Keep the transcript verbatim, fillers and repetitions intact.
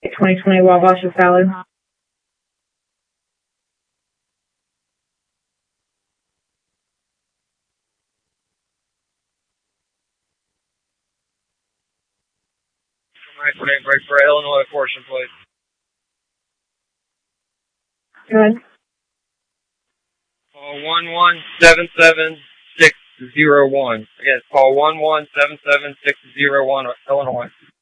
twenty twenty Wabash is valid. Right, break, break for Illinois portion, please. Go ahead. Call one one seven seven six zero one. Again, call one one seven seven six zero one, Illinois.